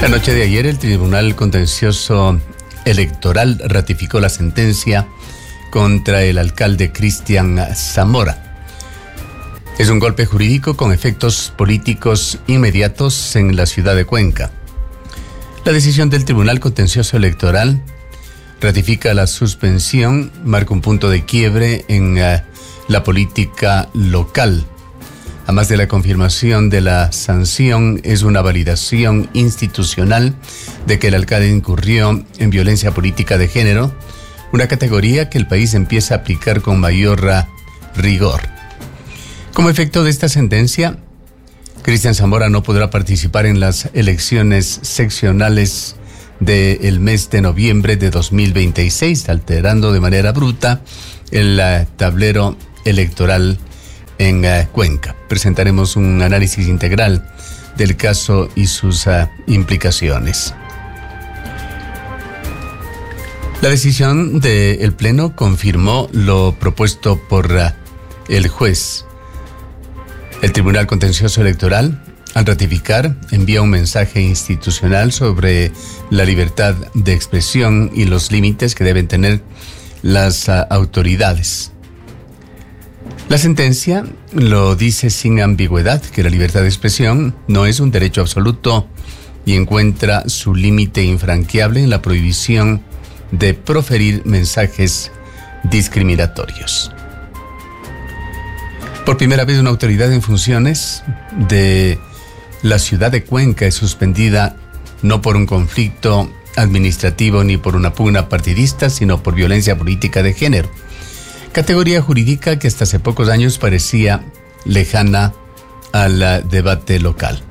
La noche de ayer, el Tribunal Contencioso Electoral ratificó la sentencia contra el alcalde Cristian Zamora. Es un golpe jurídico con efectos políticos inmediatos en la ciudad de Cuenca. La decisión del Tribunal Contencioso Electoral ratifica la suspensión, marca un punto de quiebre en la política local. Además de la confirmación de la sanción, es una validación institucional de que el alcalde incurrió en violencia política de género, una categoría que el país empieza a aplicar con mayor rigor. Como efecto de esta sentencia, Cristian Zamora no podrá participar en las elecciones seccionales del mes de noviembre de 2026, alterando de manera bruta el tablero electoral en Cuenca. Presentaremos un análisis integral del caso y sus implicaciones. La decisión del Pleno confirmó lo propuesto por el juez. El Tribunal Contencioso Electoral, al ratificar, envía un mensaje institucional sobre la libertad de expresión y los límites que deben tener las autoridades. La sentencia lo dice sin ambigüedad, que la libertad de expresión no es un derecho absoluto y encuentra su límite infranqueable en la prohibición de proferir mensajes discriminatorios. Por primera vez, una autoridad en funciones de la ciudad de Cuenca es suspendida no por un conflicto administrativo ni por una pugna partidista, sino por violencia política de género. Categoría jurídica que hasta hace pocos años parecía lejana al debate local.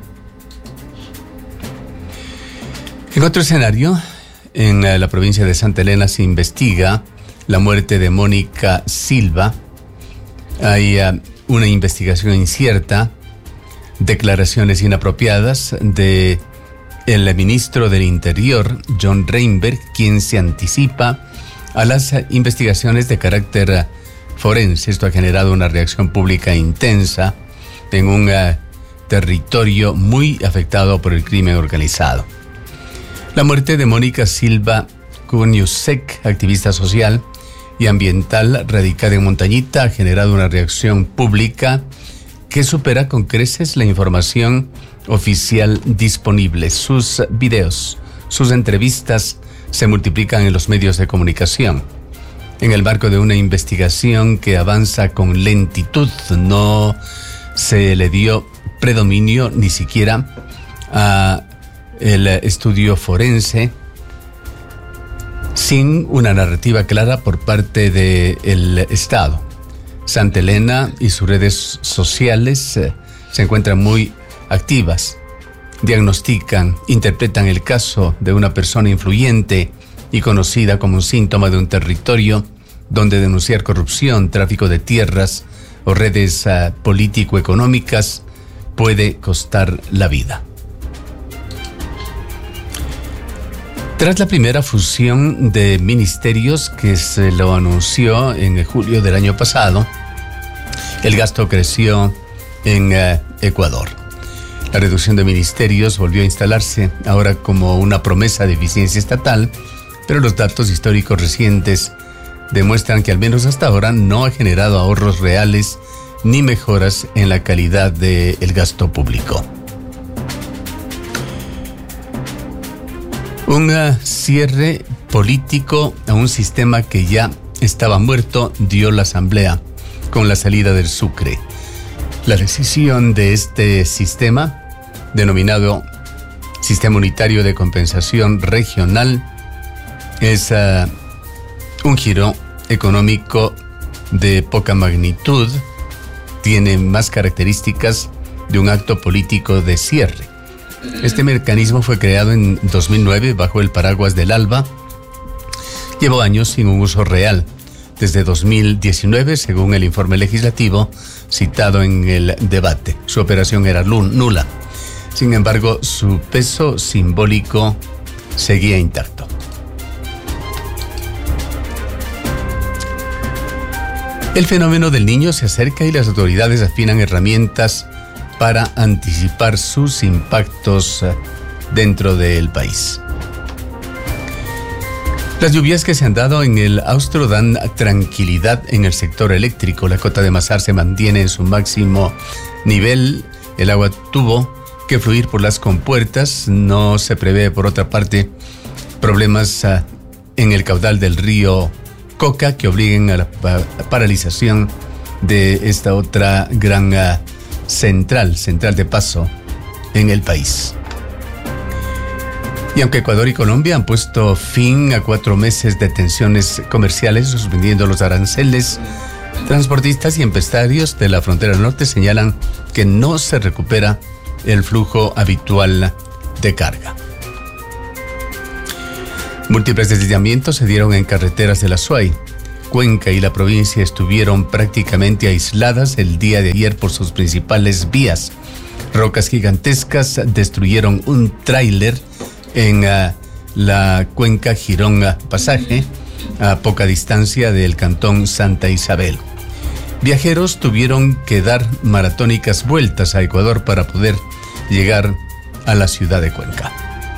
En otro escenario, en la provincia de Santa Elena se investiga la muerte de Mónica Silva. Hay una investigación incierta, declaraciones inapropiadas de el ministro del Interior, John Reinberg, quien se anticipa a las investigaciones de carácter forense. Esto ha generado una reacción pública intensa en un territorio muy afectado por el crimen organizado. La muerte de Mónica Silva Cuniusek, activista social y ambiental radicada en Montañita, ha generado una reacción pública que supera con creces la información oficial disponible. Sus videos, sus entrevistas se multiplican en los medios de comunicación. En el marco de una investigación que avanza con lentitud, no se le dio predominio ni siquiera a el estudio forense, sin una narrativa clara por parte del Estado. Santa Elena y sus redes sociales se encuentran muy activas. Diagnostican, interpretan el caso de una persona influyente y conocida como un síntoma de un territorio donde denunciar corrupción, tráfico de tierras o redes político-económicas puede costar la vida. Tras la primera fusión de ministerios que se lo anunció en julio del año pasado, el gasto creció en Ecuador. La reducción de ministerios volvió a instalarse ahora como una promesa de eficiencia estatal, pero los datos históricos recientes demuestran que al menos hasta ahora no ha generado ahorros reales ni mejoras en la calidad del gasto público. Un cierre político a un sistema que ya estaba muerto dio la Asamblea con la salida del Sucre. La decisión de este sistema, denominado Sistema Unitario de Compensación Regional, es un giro económico de poca magnitud, tiene más características de un acto político de cierre. Este mecanismo fue creado en 2009 bajo el paraguas del ALBA. Llevó años sin un uso real. Desde 2019, según el informe legislativo citado en el debate, su operación era nula. Sin embargo, su peso simbólico seguía intacto. El fenómeno del Niño se acerca y las autoridades afinan herramientas para anticipar sus impactos dentro del país. Las lluvias que se han dado en el Austro dan tranquilidad en el sector eléctrico. La cota de Masar se mantiene en su máximo nivel. El agua tuvo que fluir por las compuertas. No se prevé, por otra parte, problemas en el caudal del río Coca que obliguen a la paralización de esta otra gran central de paso en el país. Y aunque Ecuador y Colombia han puesto fin a 4 meses de tensiones comerciales, suspendiendo los aranceles, transportistas y empresarios de la frontera norte señalan que no se recupera el flujo habitual de carga. Múltiples deslizamientos se dieron en carreteras de la Suay. Cuenca y la provincia estuvieron prácticamente aisladas el día de ayer por sus principales vías. Rocas gigantescas destruyeron un tráiler en la Cuenca Girón Pasaje, a poca distancia del cantón Santa Isabel. Viajeros tuvieron que dar maratónicas vueltas a Ecuador para poder llegar a la ciudad de Cuenca.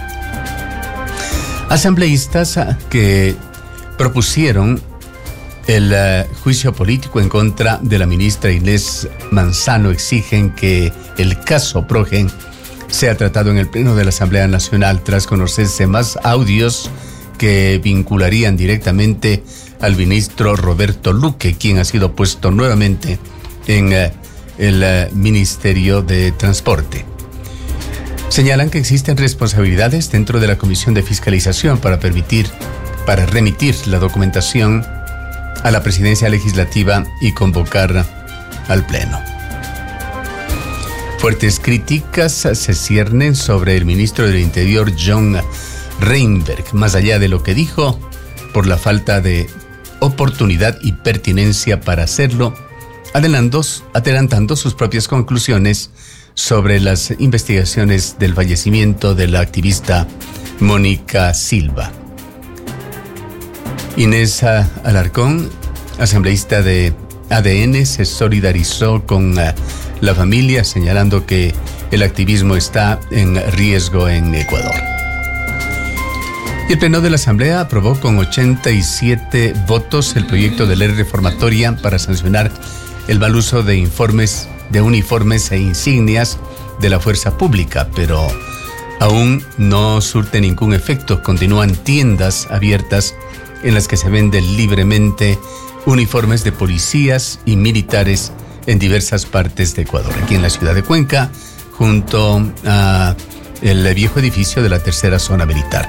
Asambleístas que propusieron el juicio político en contra de la ministra Inés Manzano exigen que el caso Progen sea tratado en el Pleno de la Asamblea Nacional tras conocerse más audios que vincularían directamente al ministro Roberto Luque, quien ha sido puesto nuevamente en el Ministerio de Transporte. Señalan que existen responsabilidades dentro de la Comisión de Fiscalización para remitir la documentación a la Presidencia Legislativa y convocar al Pleno. Fuertes críticas se ciernen sobre el ministro del Interior, John Reinberg, más allá de lo que dijo, por la falta de oportunidad y pertinencia para hacerlo, adelantando sus propias conclusiones sobre las investigaciones del fallecimiento de la activista Mónica Silva. Inés Alarcón, asambleísta de ADN, se solidarizó con la familia, señalando que el activismo está en riesgo en Ecuador. Y el Pleno de la Asamblea aprobó con 87 votos el proyecto de ley reformatoria para sancionar el mal uso de uniformes e insignias de la fuerza pública, pero aún no surte ningún efecto. Continúan tiendas abiertas en las que se venden libremente uniformes de policías y militares en diversas partes de Ecuador. Aquí en la ciudad de Cuenca, junto a el viejo edificio de la tercera zona militar.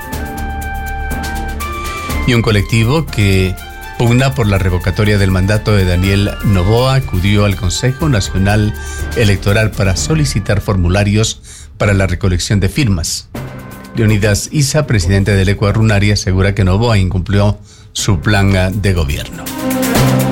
Y un colectivo que pugna por la revocatoria del mandato de Daniel Noboa acudió al Consejo Nacional Electoral para solicitar formularios para la recolección de firmas. Leonidas Issa, presidente del Ecuador Runari, asegura que Noboa incumplió su plan de gobierno.